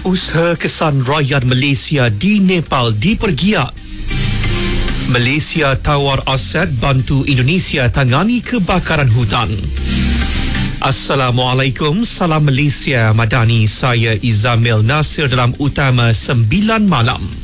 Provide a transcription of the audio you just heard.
Usaha kesan rakyat Malaysia di Nepal dipergiat. Malaysia tawar aset bantu Indonesia tangani kebakaran hutan. Assalamualaikum, salam Malaysia Madani. Saya Izamil Nasir dalam Utama 9 Malam.